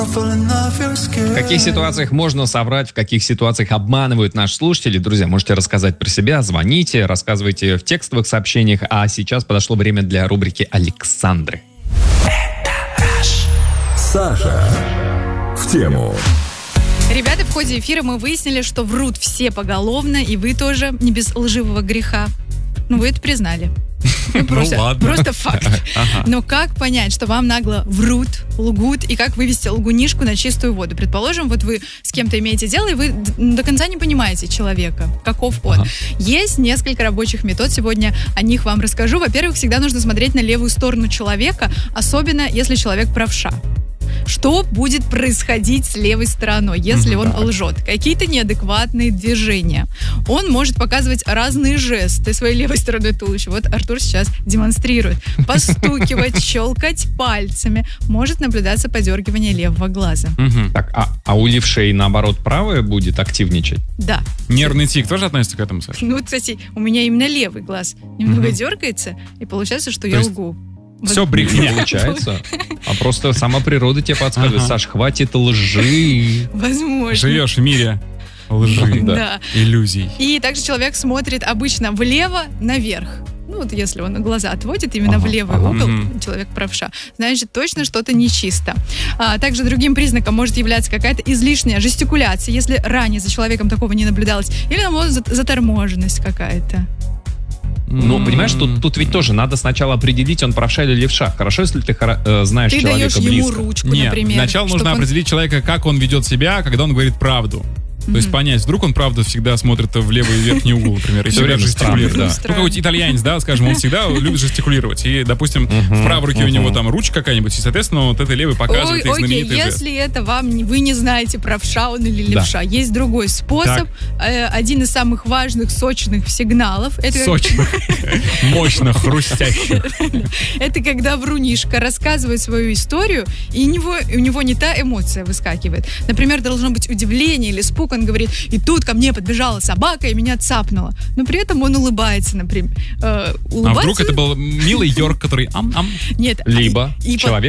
В каких ситуациях можно соврать, в каких ситуациях обманывают наши слушатели? Друзья, можете рассказать про себя, звоните, рассказывайте в текстовых сообщениях. А сейчас подошло время для рубрики Александры. Саша в тему. Ребята, в ходе эфира мы выяснили, что врут все поголовно, и вы тоже не без лживого греха. Ну, вы это признали. Просто факт. Но как понять, что вам нагло врут, лгут, и как вывести лгунишку на чистую воду? Предположим, вот вы с кем-то имеете дело, и вы до конца не понимаете человека, каков он. Есть несколько рабочих метод, сегодня о них вам расскажу. Во-первых, всегда нужно смотреть на левую сторону человека, особенно если человек правша. Что будет происходить с левой стороной, если он лжет? Какие-то неадекватные движения. Он может показывать разные жесты своей левой стороной туловища. Вот Артур сейчас демонстрирует. Постукивать, щелкать пальцами. Может наблюдаться подергивание левого глаза. Так, а у левшей, наоборот, правая будет активничать? Да. Нервный тик тоже относится к этому, Саша? Ну, вот, кстати, у меня именно левый глаз немного дергается, и получается, что я лгу. Все брехня. Получается. А просто сама природа тебе подсказывает. Саш, хватит лжи. Возможно. Живешь в мире лжи, Да. иллюзий. И также человек смотрит обычно влево наверх. Ну, вот если он глаза отводит именно в левый угол, человек правша, значит, точно что-то нечисто. Также другим признаком может являться какая-то излишняя жестикуляция, если ранее за человеком такого не наблюдалось, или, наоборот, заторможенность какая-то. Ну, понимаешь, тут ведь тоже надо сначала определить, он правша или левша. Хорошо, если ты знаешь ты человека близко. Ты даешь ему ручку, например. Сначала нужно определить человека, как он ведет себя, когда он говорит правду. То есть понять, вдруг он, правда, всегда смотрит в левый верхний угол, например, и всегда жестикулирует. Да. Ну, какой-то итальянец, да, скажем, он всегда любит жестикулировать. И, допустим, в правой руке у него там ручка какая-нибудь, и, соответственно, вот этой левой показывает их знаменитый жест. Если это вы не знаете, правша он или левша, есть другой способ. Один из самых важных, сочных сигналов. Сочных, мощных, хрустящих. Это когда врунишка рассказывает свою историю, и у него не та эмоция выскакивает. Например, должно быть удивление или испуг. Он говорит, и тут ко мне подбежала собака и меня цапнула. Но при этом он улыбается, например. А вдруг это был милый Йорк, который ам-ам? Нет. Либо человек